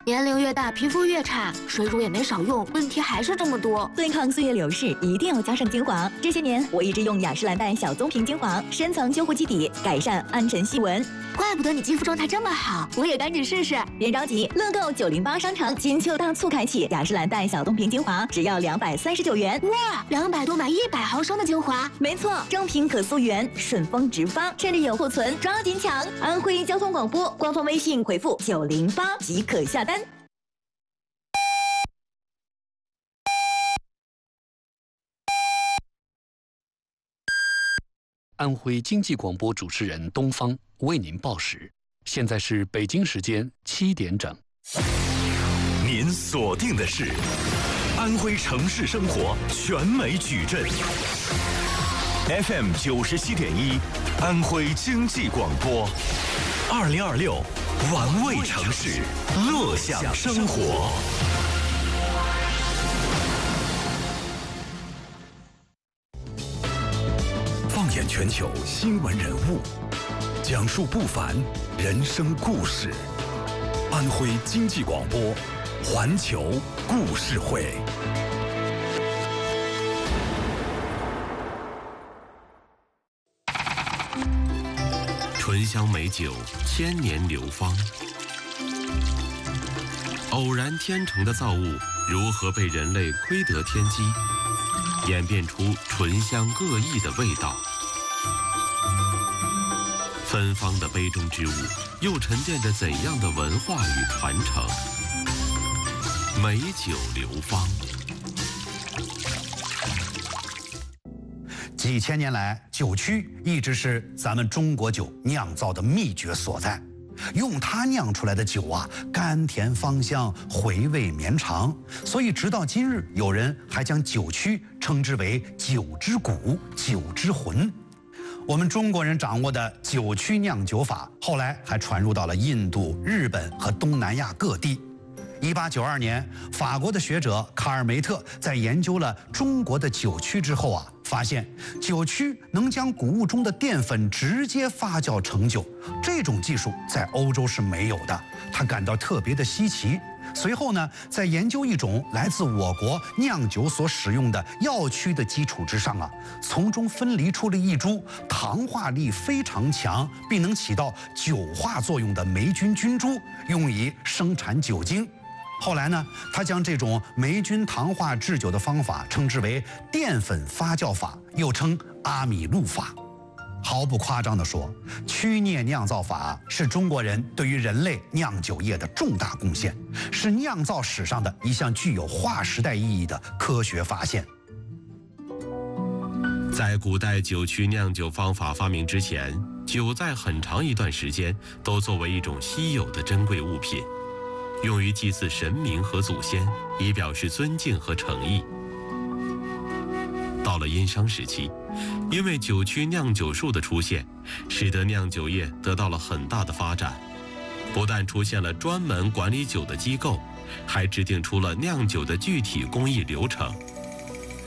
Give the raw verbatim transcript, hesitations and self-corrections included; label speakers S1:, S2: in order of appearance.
S1: 年龄越大，皮肤越差，水乳也没少用，问题还是这么多。
S2: 对抗岁月流逝，一定要加上精华。这些年，我一直用雅诗兰黛小棕瓶精华，深层修护基底，改善暗沉细纹。
S1: 怪不得你肌肤状态这么好，我也赶紧试试。
S2: 别着急，乐购九零八商城金秋大促开启，雅诗兰黛小棕瓶精华只要两百三十九元。
S1: 哇，两百多买一百毫升的精华。
S2: 没错，正品可溯源，顺丰直发，这里有货存，抓紧抢！安徽交通广播官方微信回复九零八即可下单。
S3: 安徽经济广播主持人东方为您报时，现在是北京时间七点整。
S4: 您锁定的是安徽城市生活全美矩阵 F M 九十七点一，安徽经济广播，二零二六玩味城市，乐享生活。放眼全球新闻人物，讲述不凡人生故事。安徽经济广播，环球故事会。
S5: 醇香美酒，千年流芳。偶然天成的造物，如何被人类窥得天机，演变出醇香各异的味道？芬芳的杯中之物，又沉淀着怎样的文化与传承？美酒流芳。
S6: 几千年来，酒曲一直是咱们中国酒酿造的秘诀所在。用它酿出来的酒啊，甘甜芳香，回味绵长。所以直到今日，有人还将酒曲称之为酒之骨、酒之魂。我们中国人掌握的酒曲酿酒法，后来还传入到了印度、日本和东南亚各地。一八九二年，法国的学者卡尔梅特在研究了中国的酒曲之后啊，发现酒曲能将谷物中的淀粉直接发酵成酒，这种技术在欧洲是没有的，他感到特别的稀奇。随后呢，在研究一种来自我国酿酒所使用的药曲的基础之上啊，从中分离出了一株糖化力非常强，并能起到酒化作用的霉菌菌株，用以生产酒精。后来呢，他将这种霉菌糖化制酒的方法称之为淀粉发酵法，又称阿米路法。毫不夸张地说，曲涅酿造法是中国人对于人类酿酒业的重大贡献，是酿造史上的一项具有划时代意义的科学发现。
S5: 在古代酒曲酿酒方法发明之前，酒在很长一段时间都作为一种稀有的珍贵物品，用于祭祀神明和祖先，以表示尊敬和诚意。到了殷商时期，因为酒曲酿酒术的出现，使得酿酒业得到了很大的发展。不但出现了专门管理酒的机构，还制定出了酿酒的具体工艺流程。